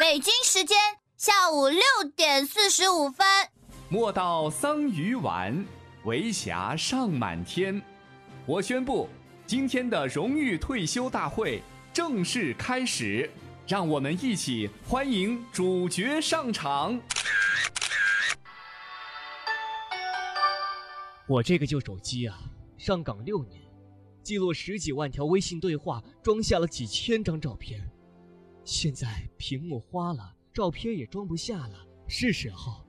北京时间下午6:45。 莫道桑榆晚，为霞尚满天。我宣布，今天的荣誉退休大会正式开始，让我们一起欢迎主角上场。 我这个旧手机啊，上岗6年，记录10几万条微信对话，装下了几千张照片。现在屏幕花了，照片也装不下了，是时候